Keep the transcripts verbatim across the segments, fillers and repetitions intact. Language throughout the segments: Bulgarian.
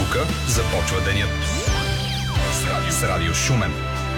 Тук започва денят с радио, с радио Шумен.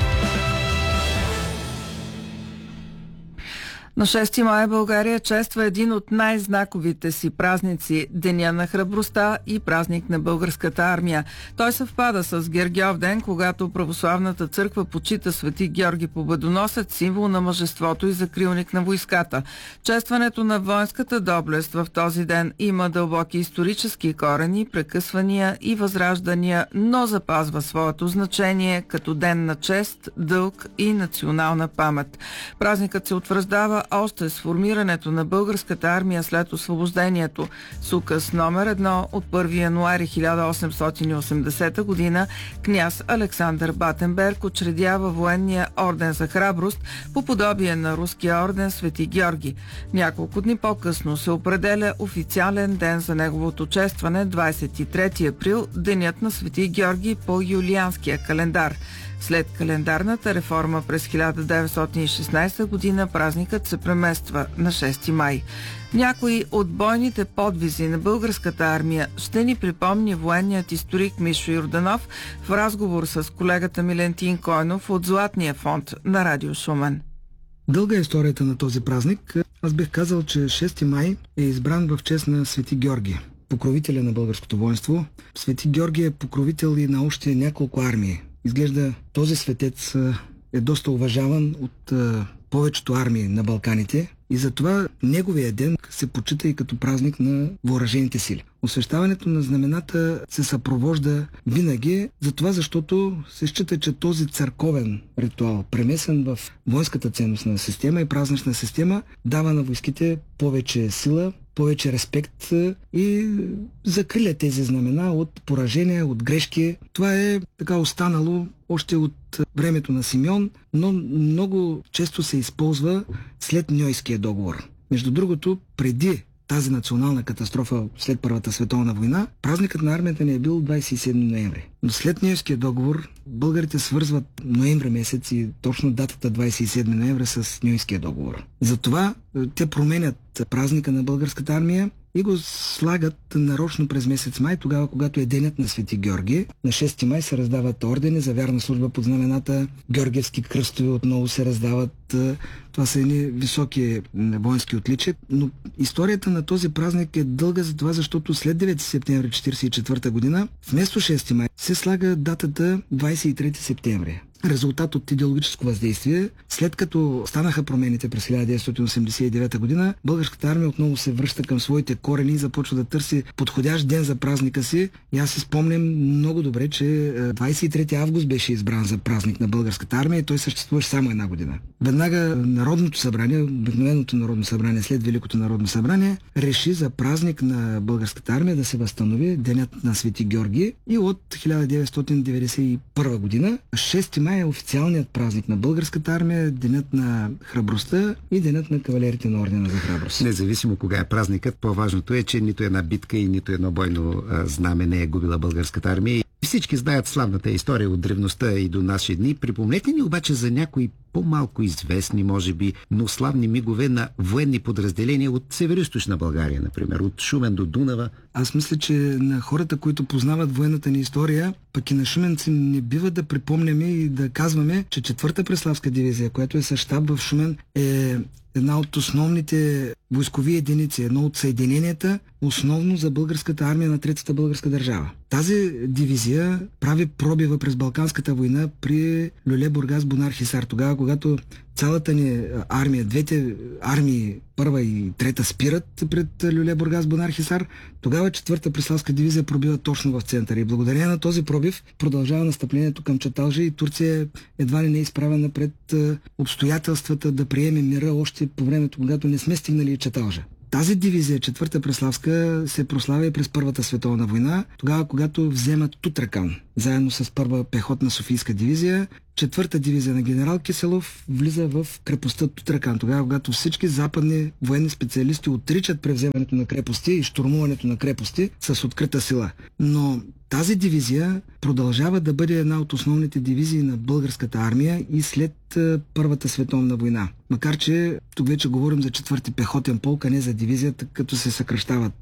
На шести май България чества един от най-знаковите си празници – Деня на храбростта и празник на българската армия. Той съвпада с Гергьов ден, когато православната църква почита Свети Георги Победоносец, символ на мъжеството и закрилник на войската. Честването на воинската доблест в този ден има дълбоки исторически корени, прекъсвания и възраждания, но запазва своето значение като ден на чест, дълг и национална памет. Празникът се утвърждава още с формирането на българската армия след освобождението. С указ номер едно от първи януари хиляда осемстотин и осемдесета година княз Александър Батенберг учредява военния орден за храброст по подобие на руския орден Свети Георги. Няколко дни по-късно се определя официален ден за неговото честване – двадесет и трети април, денят на Свети Георги по юлианския календар. След календарната реформа през хиляда деветстотин и шестнадесета година празникът се премества на шести май. Някои от бойните подвизи на българската армия ще ни припомни военният историк Мишо Йорданов в разговор с колегата Милентин Койнов от Златния фонд на радио Шумен. Дълга е историята на този празник. Аз бих казал, че шести май е избран в чест на Свети Георги, покровителя на българското воинство. Свети Георги е покровител и на още няколко армии. Изглежда този светец е доста уважаван от а, повечето армии на Балканите и затова неговия ден се почита и като празник на въоръжените сили. Освещаването на знамената се съпровожда винаги, затова защото се счита, че този църковен ритуал, премесен в воинската ценностна система и празнична система, дава на войските повече сила, повече респект и закриля тези знамена от поражения, от грешки. Това е така останало още от времето на Симеон, но много често се използва след Ньойския договор. Между другото, преди тази национална катастрофа след Първата световна война, празникът на армията ни е бил двадесет и седми ноември. Но след Ньойския договор българите свързват ноември месец и точно датата двадесет и седми ноември с Ньойския договор. Затова те променят празника на българската армия и го слагат нарочно през месец май, тогава когато е денят на Свети Георги. На шести май се раздават ордени за вярна служба под знамената, георгиевски кръстове отново се раздават. Това са едни високи воински отличия, но историята на този празник е дълга за това, защото след девети септември хиляда деветстотин четиридесет и четвърта година вместо шести май се слага датата двадесет и трети септември. Резултат от идеологическо въздействие, след като станаха промените през хиляда деветстотин осемдесет и девета година, българската армия отново се връща към своите корени и започва да търси подходящ ден за празника си. И аз си спомням много добре, че двадесет и трети август беше избран за празник на българската армия и той съществуваше само една година. Веднага Народното събрание, обикновеното Народно събрание след Великото Народно събрание, реши за празник на българската армия да се възстанови денят на Свети Георги и от хиляда деветстотин деветдесет и първа година шести май е официалният празник на българската армия, денят на храбростта и денят на кавалерите на ордена за храброст. Независимо кога е празникът, по-важното е, че нито една битка и нито едно бойно а, знаме не е губила българската армия. Всички знаят славната история от древността и до наши дни. Припомнете ни обаче за някои по-малко известни, може би, но славни мигове на военни подразделения от североизточна България, например, от Шумен до Дунава. Аз мисля, че на хората, които познават военната ни история, пък и на шуменци, не бива да припомняме и да казваме, че четвърта Преславска дивизия, която е със щаб в Шумен, е една от основните войскови единици, едно от съединенията, основно за българската армия на Третата българска държава. Тази дивизия прави пробива през Балканската война при Люле, Бургас, Бунар, Хисар. Тогава, когато цялата ни армия, двете армии, първа и трета, спират пред Люле, Бургас, Бунар, Хисар, тогава четвърта Преславска дивизия пробива точно в центъра. И благодарение на този пробив продължава настъплението към Чаталджа и Турция едва ли не е изправена пред обстоятелствата да приеме мира още по времето, когато не сме стигнали и Чаталджа. Тази дивизия, четвърта Преславска, се прославя и през Първата световна война, тогава когато вземат Тутракан, заедно с първа пехотна Софийска дивизия. Четвърта дивизия на генерал Киселов влиза в крепостта Тутракан, тогава когато всички западни военни специалисти отричат превземането на крепости и щурмуването на крепости с открита сила. Но тази дивизия продължава да бъде една от основните дивизии на българската армия и след Първата световна война. Макар че тук вече говорим за четвърти пехотен полк, а не за дивизията, като се съкръщават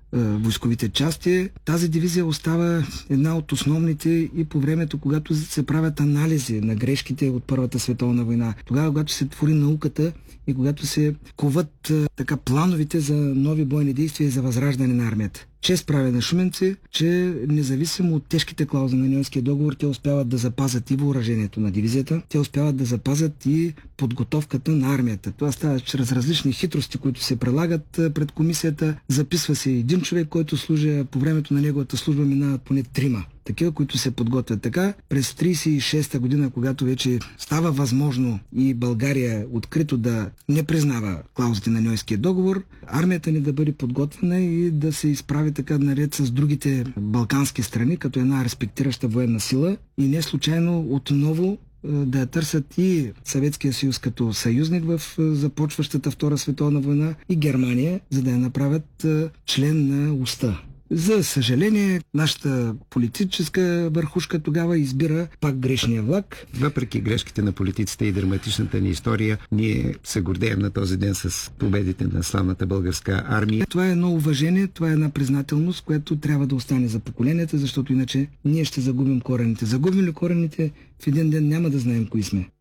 войсковите части. Тази дивизия остава една от основните и по времето, когато се правят анализи на грешките от Първата световна война. Тогава, когато се твори науката и когато се коват така плановете за нови бойни действия и за възраждане на армията. Чест прави на шуменци, че независимо от тежките клаузи на Ньойския договор, те успяват да запазят и въоръжението на дивизията, те успяват да запазят и подготовката на армията. Това става чрез различни хитрости, които се прилагат пред комисията. Записва се един човек, който служи, по времето на неговата служба минават поне трима. Такива, които се подготвят така. През тридесет и шеста година, когато вече става възможно и България открито да не признава клаузите на Ньойския договор, армията ни да бъде подготвена и да се изправи така наред с другите балкански страни, като една респектираща военна сила и не случайно отново да я търсят и Съветския съюз като съюзник в започващата Втора световна война и Германия, за да я направят член на УСТА. За съжаление, нашата политическа върхушка тогава избира пак грешния влак. Въпреки грешките на политиците и драматичната ни история, ние се гордеем на този ден с победите на славната българска армия. Това е едно уважение, това е една признателност, която трябва да остане за поколенията, защото иначе ние ще загубим корените. Загубим ли корените, в един ден няма да знаем кои сме.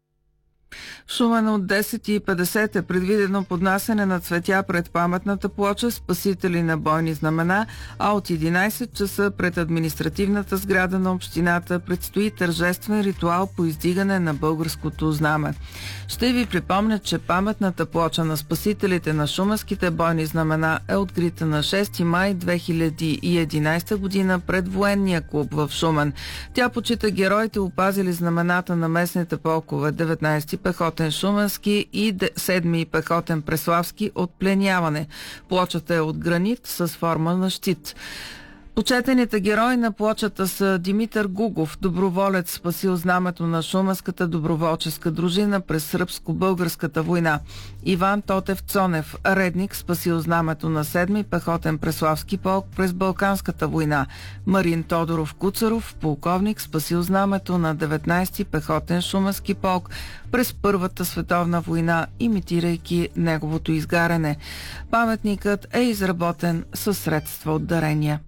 В Шумен от десет и петдесет е предвидено поднасяне на цветя пред паметната плоча Спасители на бойни знамена, а от единайсет часа пред административната сграда на общината предстои тържествен ритуал по издигане на българското знаме. Ще ви припомня, че паметната плоча на спасителите на шуменските бойни знамена е открита на шести май две хиляди и единайсета година пред военния клуб в Шумен. Тя почита героите, опазили знамената на местните полкове деветнайсети пехотен шуменски и седми пехотен преславски от пленяване. Плочата е от гранит с форма на щит. Почетените герои на плочата са Димитър Гугов, доброволец, спасил знамето на Шуменската доброволческа дружина през сръбско-българската война; Иван Тотев Цонев, редник, спасил знамето на седми пехотен преславски полк през Балканската война; Марин Тодоров Куцаров, полковник, спасил знамето на деветнайсети пехотен шуменски полк през Първата световна война, имитирайки неговото изгаряне. Паметникът е изработен със средства от дарения.